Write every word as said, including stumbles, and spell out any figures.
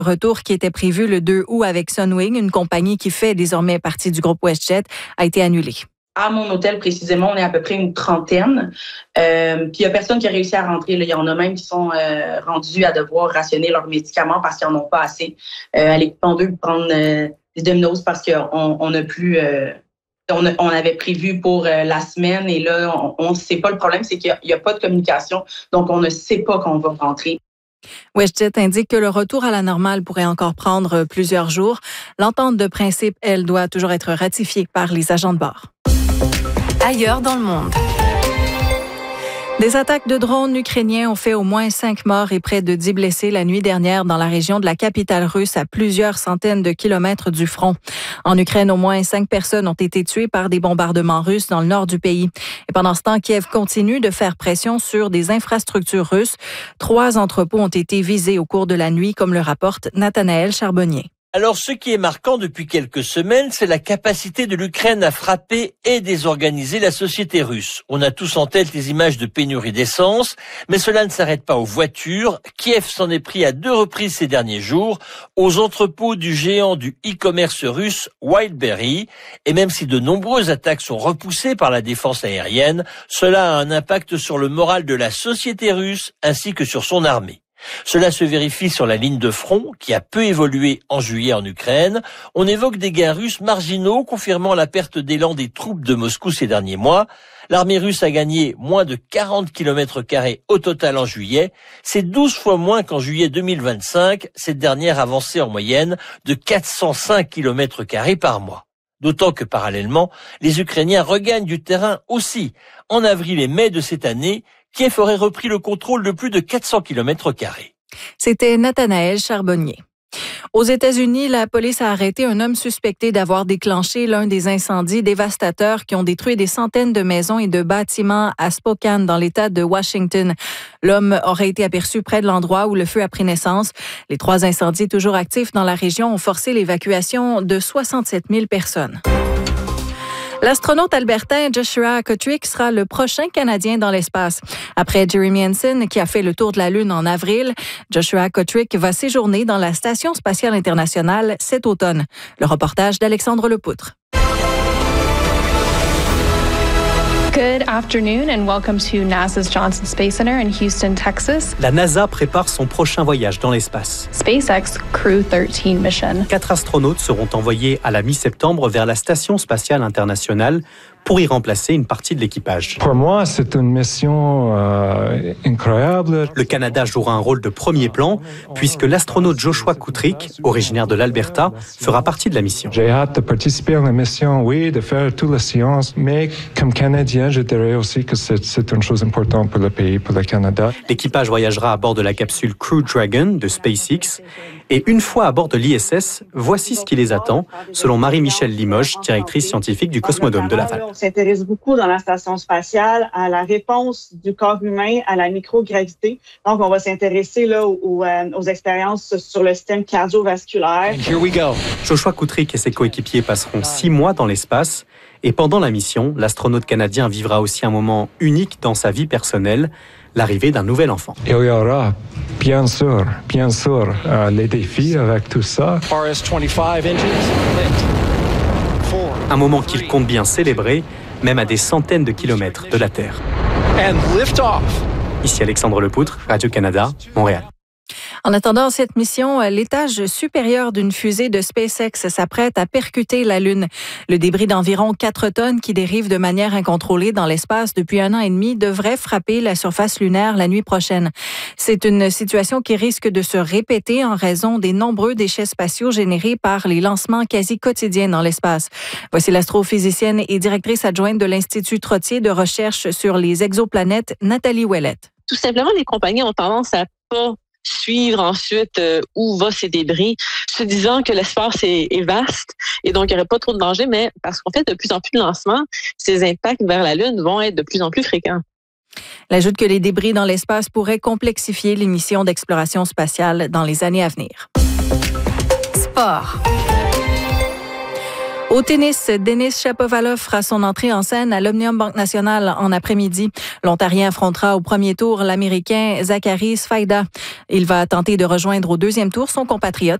retour qui était prévu le deux août avec Sunwing, une compagnie qui fait désormais partie du groupe WestJet, a été annulé. À mon hôtel, précisément, on est à peu près une trentaine. Euh, puis il n'y a personne qui a réussi à rentrer. Là. Il y en a même qui sont euh, rendus à devoir rationner leurs médicaments parce qu'ils n'en ont pas assez. Euh, aller en deux prendre euh, des Domino's parce qu'on on a plus... Euh, on, a, on avait prévu pour euh, la semaine et là, on ne sait pas. Le problème, c'est qu'il n'y a, a pas de communication. Donc, on ne sait pas qu'on va rentrer. WestJet indique que le retour à la normale pourrait encore prendre plusieurs jours. L'entente de principe, elle, doit toujours être ratifiée par les agents de bord. Ailleurs dans le monde. Des attaques de drones ukrainiens ont fait au moins cinq morts et près de dix blessés la nuit dernière dans la région de la capitale russe à plusieurs centaines de kilomètres du front. En Ukraine, au moins cinq personnes ont été tuées par des bombardements russes dans le nord du pays. Et pendant ce temps, Kiev continue de faire pression sur des infrastructures russes. Trois entrepôts ont été visés au cours de la nuit, comme le rapporte Nathanaël Charbonnier. Alors, ce qui est marquant depuis quelques semaines, c'est la capacité de l'Ukraine à frapper et désorganiser la société russe. On a tous en tête les images de pénurie d'essence, mais cela ne s'arrête pas aux voitures. Kiev s'en est pris à deux reprises ces derniers jours aux entrepôts du géant du e-commerce russe Wildberry. Et même si de nombreuses attaques sont repoussées par la défense aérienne, cela a un impact sur le moral de la société russe ainsi que sur son armée. Cela se vérifie sur la ligne de front, qui a peu évolué en juillet en Ukraine. On évoque des gains russes marginaux, confirmant la perte d'élan des troupes de Moscou ces derniers mois. L'armée russe a gagné moins de quarante kilomètres carrés au total en juillet. C'est douze fois moins qu'en juillet deux mille vingt-cinq. Cette dernière avançait en moyenne de quatre cent cinq kilomètres carrés par mois. D'autant que parallèlement, les Ukrainiens regagnent du terrain aussi. En avril et mai de cette année, Kiev aurait repris le contrôle de plus de quatre cents kilomètres carrés. C'était Nathanaël Charbonnier. Aux États-Unis, la police a arrêté un homme suspecté d'avoir déclenché l'un des incendies dévastateurs qui ont détruit des centaines de maisons et de bâtiments à Spokane, dans l'État de Washington. L'homme aurait été aperçu près de l'endroit où le feu a pris naissance. Les trois incendies toujours actifs dans la région ont forcé l'évacuation de soixante-sept mille personnes. L'astronaute albertain Joshua Kotrick sera le prochain Canadien dans l'espace. Après Jeremy Hansen, qui a fait le tour de la Lune en avril, Joshua Kotrick va séjourner dans la Station spatiale internationale cet automne. Le reportage d'Alexandre Lepoutre. Good afternoon and welcome to NASA's Johnson Space Center in Houston, Texas. La NASA prépare son prochain voyage dans l'espace. SpaceX Crew treize mission. Quatre astronautes seront envoyés à la mi-septembre vers la Station spatiale internationale pour y remplacer une partie de l'équipage. Pour moi, c'est une mission euh, incroyable. Le Canada jouera un rôle de premier plan puisque l'astronaute Joshua Kotrick, originaire de l'Alberta, fera partie de la mission. J'ai hâte de participer à la mission, oui, de faire toute la science, mais comme Canadien, je dirais aussi que c'est, c'est une chose importante pour le pays, pour le Canada. L'équipage voyagera à bord de la capsule Crew Dragon de SpaceX. Et une fois à bord de l'I S S, voici ce qui les attend, selon Marie-Michelle Limoges, directrice scientifique du Cosmodome de Laval. On s'intéresse beaucoup dans la station spatiale à la réponse du corps humain à la microgravité. Donc, on va s'intéresser là aux, aux, aux expériences sur le système cardiovasculaire. Here we go. Joshua Kotrick et ses coéquipiers passeront six mois dans l'espace. Et pendant la mission, l'astronaute canadien vivra aussi un moment unique dans sa vie personnelle, l'arrivée d'un nouvel enfant. Il y aura, bien sûr, bien sûr, euh, les défis avec tout ça. Un moment qu'il compte bien célébrer, même à des centaines de kilomètres de la Terre. Ici Alexandre Lepoutre, Radio-Canada, Montréal. En attendant cette mission, l'étage supérieur d'une fusée de SpaceX s'apprête à percuter la Lune. Le débris d'environ quatre tonnes qui dérive de manière incontrôlée dans l'espace depuis un an et demi devrait frapper la surface lunaire la nuit prochaine. C'est une situation qui risque de se répéter en raison des nombreux déchets spatiaux générés par les lancements quasi quotidiens dans l'espace. Voici l'astrophysicienne et directrice adjointe de l'Institut Trottier de recherche sur les exoplanètes, Nathalie Ouellette. Tout simplement, les compagnies ont tendance à pas suivre ensuite euh, où va ces débris, se disant que l'espace est, est vaste et donc il n'y aurait pas trop de danger, mais parce qu'on fait de plus en plus de lancements, ces impacts vers la Lune vont être de plus en plus fréquents. Elle ajoute que les débris dans l'espace pourraient complexifier les missions d'exploration spatiale dans les années à venir. Sport. Au tennis, Denis Shapovalov fera son entrée en scène à l'Omnium Banque Nationale en après-midi. L'Ontarien affrontera au premier tour l'Américain Zachary Sfaida. Il va tenter de rejoindre au deuxième tour son compatriote